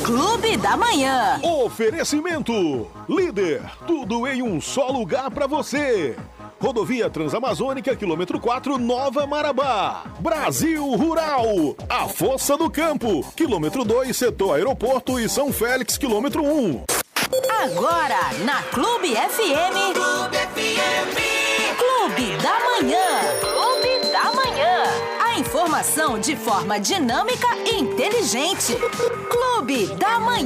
Clube da Manhã. Oferecimento. Líder, tudo em um só lugar pra você. Rodovia Transamazônica, quilômetro 4, Nova Marabá. Brasil Rural. A Força do Campo, quilômetro 2, setor aeroporto e São Félix, quilômetro 1. Agora, na Clube FM. Clube FM. Clube da Manhã. Clube da Manhã. A informação de forma dinâmica e inteligente. Clube da Manhã.